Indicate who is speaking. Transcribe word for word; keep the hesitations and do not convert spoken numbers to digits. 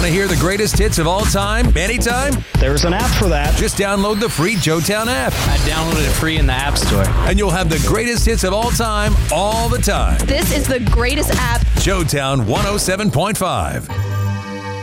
Speaker 1: Want to hear the greatest hits of all time, anytime?
Speaker 2: There's an app for that.
Speaker 1: Just download the free Joetown app.
Speaker 3: I downloaded it free in the App Store.
Speaker 1: And you'll have the greatest hits of all time, all the time.
Speaker 4: This is the greatest app.
Speaker 1: Joetown one oh seven point five.